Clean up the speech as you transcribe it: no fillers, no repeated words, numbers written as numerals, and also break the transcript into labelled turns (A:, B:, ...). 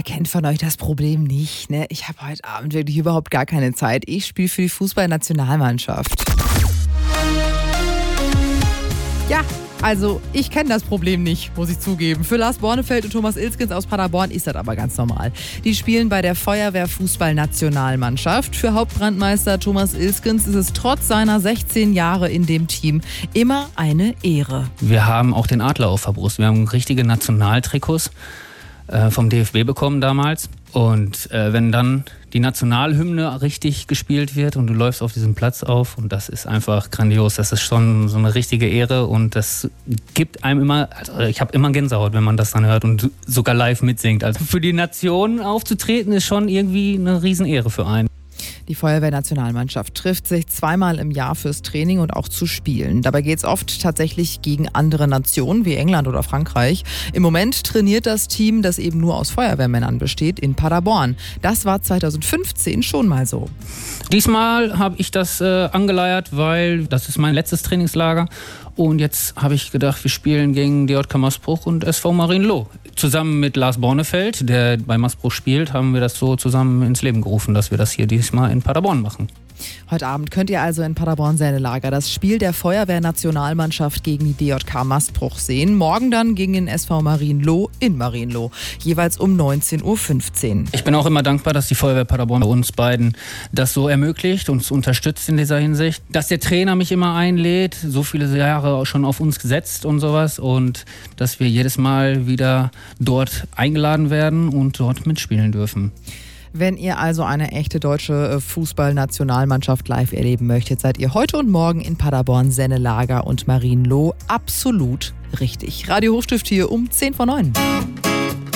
A: kennt von euch das Problem nicht, ne? Ich habe heute Abend wirklich überhaupt gar keine Zeit. Ich spiele für die Fußballnationalmannschaft. Ja, also ich kenne das Problem nicht, muss ich zugeben. Für Lars Bornefeld und Thomas Ilskens aus Paderborn ist das aber ganz normal. Die spielen bei der Feuerwehr-Fußball-Nationalmannschaft. Für Hauptbrandmeister Thomas Ilskens ist es trotz seiner 16 Jahre in dem Team immer eine Ehre.
B: Wir haben auch den Adler auf der Brust. Wir haben richtige Nationaltrikots vom DFB bekommen damals. Und wenn dann die Nationalhymne richtig gespielt wird und du läufst auf diesem Platz auf und das ist einfach grandios. Das ist schon so eine richtige Ehre und das gibt einem immer, also ich habe immer Gänsehaut, wenn man das dann hört und sogar live mitsingt. Also für die Nation aufzutreten ist schon irgendwie eine Riesenehre für einen.
A: Die Feuerwehrnationalmannschaft trifft sich zweimal im Jahr fürs Training und auch zu Spielen. Dabei geht es oft tatsächlich gegen andere Nationen wie England oder Frankreich. Im Moment trainiert das Team, das eben nur aus Feuerwehrmännern besteht, in Paderborn. Das war 2015 schon mal so.
B: Diesmal habe ich das angeleiert, weil das ist mein letztes Trainingslager. Und jetzt habe ich gedacht, wir spielen gegen DJK Maßbruch und SV Marienloh. Zusammen mit Lars Bornefeld, der bei Maßbruch spielt, haben wir das so zusammen ins Leben gerufen, dass wir das hier diesmal in Paderborn machen.
A: Heute Abend könnt ihr also in Paderborn-Sennelager das Spiel der Feuerwehrnationalmannschaft gegen die DJK Maßbruch sehen. Morgen dann gegen den SV Marienloh in Marienloh, jeweils um 19:15 Uhr.
B: Ich bin auch immer dankbar, dass die Feuerwehr Paderborn bei uns beiden das so ermöglicht, uns unterstützt in dieser Hinsicht. Dass der Trainer mich immer einlädt, so viele Jahre schon auf uns gesetzt und sowas und dass wir jedes Mal wieder dort eingeladen werden und dort mitspielen dürfen.
A: Wenn ihr also eine echte deutsche Fußballnationalmannschaft live erleben möchtet, seid ihr heute und morgen in Paderborn, Sennelager und Marienloh absolut richtig. Radio Hochstift hier um 8:50.